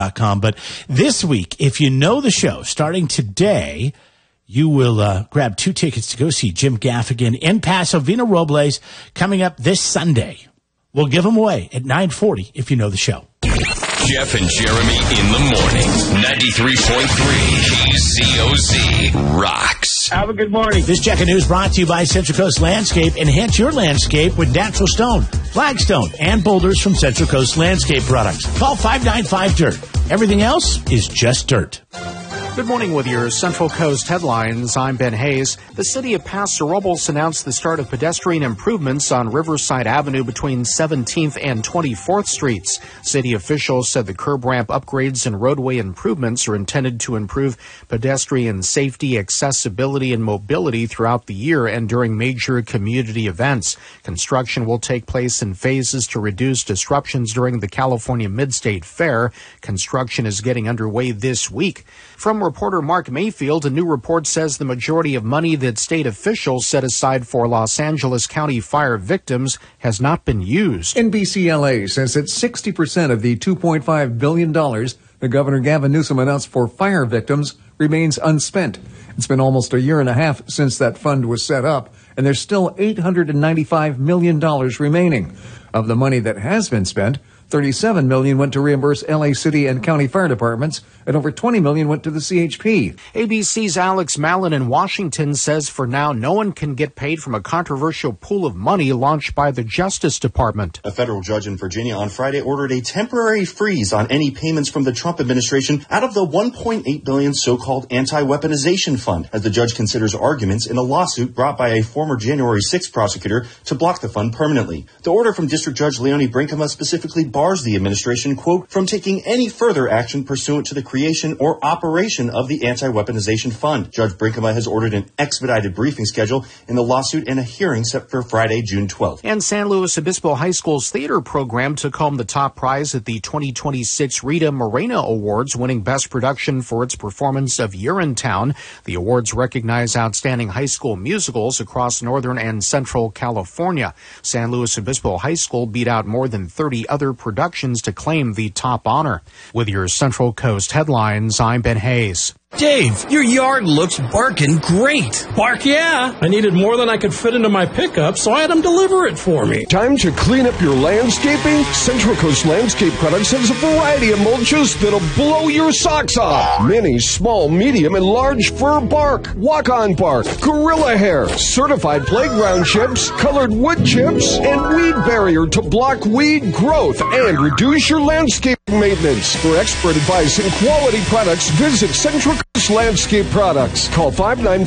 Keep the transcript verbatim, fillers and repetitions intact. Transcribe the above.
dot com. But this week, if you know the show, starting today, you will uh, grab two tickets to go see Jim Gaffigan in Paso, Vina Robles, coming up this Sunday. We'll give them away at nine forty if you know the show. Jeff and Jeremy in the morning. ninety-three point three K Z O Z rocks. Have a good morning. This Check of News brought to you by Central Coast Landscape. Enhance your landscape with natural stone, flagstone, and boulders from Central Coast Landscape Products. Call five nine five dirt. Everything else is just dirt. Good morning with your Central Coast headlines. I'm Ben Hayes. The city of Paso Robles announced the start of pedestrian improvements on Riverside Avenue between seventeenth and twenty-fourth Streets. City officials said the curb ramp upgrades and roadway improvements are intended to improve pedestrian safety, accessibility, and mobility throughout the year and during major community events. Construction will take place in phases to reduce disruptions during the California Mid-State Fair. Construction is getting underway this week. From reporter Mark Mayfield, a new report says the majority of money that state officials set aside for Los Angeles County fire victims has not been used. N B C L A says that sixty percent of the two point five billion dollars that Governor Gavin Newsom announced for fire victims remains unspent. It's been almost a year and a half since that fund was set up, and there's still eight hundred ninety-five million dollars remaining. Of the money that has been spent, thirty-seven million dollars went to reimburse L A City and county fire departments, and over twenty million dollars went to the C H P. A B C's Alex Mallon in Washington says for now no one can get paid from a controversial pool of money launched by the Justice Department. A federal judge in Virginia on Friday ordered a temporary freeze on any payments from the Trump administration out of the one point eight billion dollars so-called anti-weaponization fund, as the judge considers arguments in a lawsuit brought by a former January sixth prosecutor to block the fund permanently. The order from District Judge Leonie Brinkema specifically bars the administration, quote, from taking any further action pursuant to the creation or operation of the anti-weaponization fund. Judge Brinkema has ordered an expedited briefing schedule in the lawsuit and a hearing set for Friday, June twelfth. And San Luis Obispo High School's theater program took home the top prize at the twenty twenty-six Rita Moreno Awards, winning Best Production for its performance of Urinetown. The awards recognize outstanding high school musicals across Northern and Central California. San Luis Obispo High School beat out more than thirty other productions to claim the top honor. With your Central Coast headlines, I'm Ben Hayes. Dave, your yard looks barking great. Bark, yeah. I needed more than I could fit into my pickup, so I had them deliver it for me. Time to clean up your landscaping? Central Coast Landscape Products has a variety of mulches that'll blow your socks off. Many small, medium, and large fir bark, walk-on bark, gorilla hair, certified playground chips, colored wood chips, and weed barrier to block weed growth and reduce your landscape maintenance. For expert advice and quality products, visit Central Coast Landscape Products. Call five nine